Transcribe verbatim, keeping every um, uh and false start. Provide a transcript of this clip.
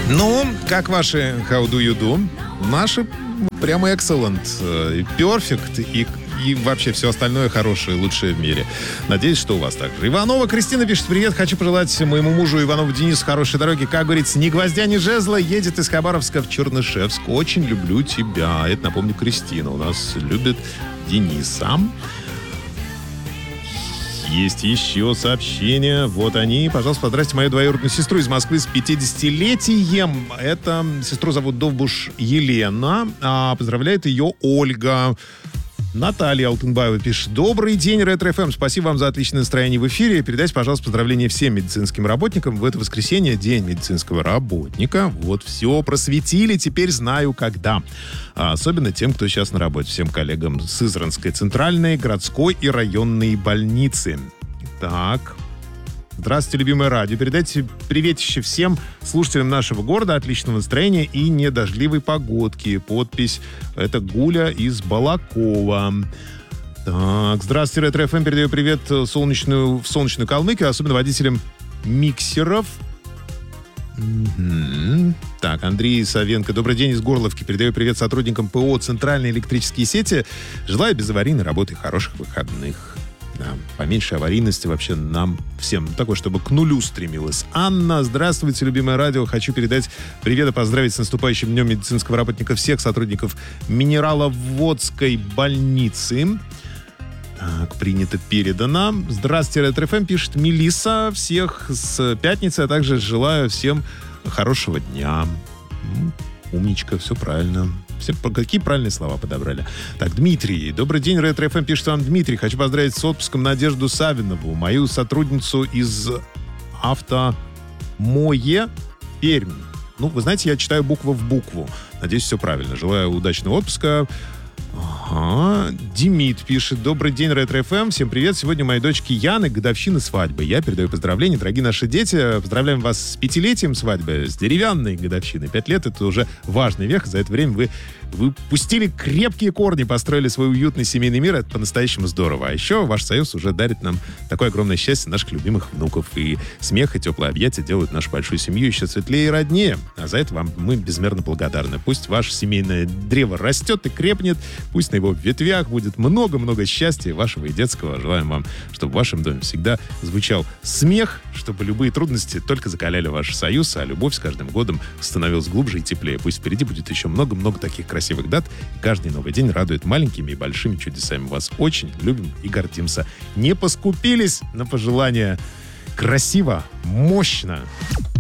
Ну, как ваши how do you do? Наши прямо excellent, perfect и, и вообще все остальное хорошее, лучшее в мире. Надеюсь, что у вас так же. Иванова Кристина пишет: привет, хочу пожелать моему мужу Иванову Денису хорошей дороги. Как говорится, ни гвоздя, ни жезла, едет из Хабаровска в Чернышевск. Очень люблю тебя. Это, напомню, Кристина у нас любит Дениса. Есть еще сообщения. Вот они. Пожалуйста, поздравьте мою двоюродную сестру из Москвы с пятидесятилетием. Это сестру зовут Довбуш Елена. А поздравляет ее Ольга. Наталья Алтынбаева пишет: добрый день, Ретро-эф эм. Спасибо вам за отличное настроение в эфире. Передайте, пожалуйста, поздравления всем медицинским работникам. В это воскресенье день медицинского работника. Вот все просветили, теперь знаю когда. А особенно тем, кто сейчас на работе. Всем коллегам Сызранской центральной, городской и районной больницы. Так. Здравствуйте, любимое радио. Передайте приветище всем слушателям нашего города, отличного настроения и недождливой погодки. Подпись — это Гуля из Балакова. Так, здравствуйте, Ретро-эф эм. Передаю привет солнечную, в солнечную Калмыкию, особенно водителям миксеров. Mm-hmm. Так, Андрей Савенко. Добрый день из Горловки. Передаю привет сотрудникам ПО «Центральные электрические сети». Желаю безаварийной работы и хороших выходных. Да, поменьше аварийности вообще нам всем. Такой, чтобы к нулю стремилась. Анна, здравствуйте, любимое радио. Хочу передать привет и поздравить с наступающим днем медицинского работника всех сотрудников Минераловодской больницы. Так, принято, передано. Здравствуйте, Ретро-эф эм, пишет Мелисса. Всех с пятницы, а также желаю всем хорошего дня. Умничка, все правильно. Все, какие правильные слова подобрали. Так, Дмитрий. Добрый день, Ретро-эф эм. Пишет вам Дмитрий. Хочу поздравить с отпуском Надежду Савинову, мою сотрудницу из Автомое Пермь. Ну, вы знаете, я читаю букву в букву. Надеюсь, все правильно. Желаю удачного отпуска. Ага. Демид пишет: добрый день, Ретро-эф эм. Всем привет. Сегодня у моей дочки Яны годовщина свадьбы. Я передаю поздравления. Дорогие наши дети, поздравляем вас с пятилетием свадьбы, с деревянной годовщиной. Пять лет — это уже важный век. За это время вы, вы пустили крепкие корни, построили свой уютный семейный мир. Это по-настоящему здорово. А еще ваш союз уже дарит нам такое огромное счастье наших любимых внуков. И смех, и теплые объятия делают нашу большую семью еще светлее и роднее. А за это вам мы безмерно благодарны. Пусть ваше семейное древо растет и крепнет. Пусть на его ветвях будет много-много счастья вашего и детского. Желаем вам, чтобы в вашем доме всегда звучал смех, чтобы любые трудности только закаляли ваш союз, а любовь с каждым годом становилась глубже и теплее. Пусть впереди будет еще много-много таких красивых дат. И каждый новый день радует маленькими и большими чудесами. Вас очень любим и гордимся. Не поскупились на пожелания. Красиво, мощно.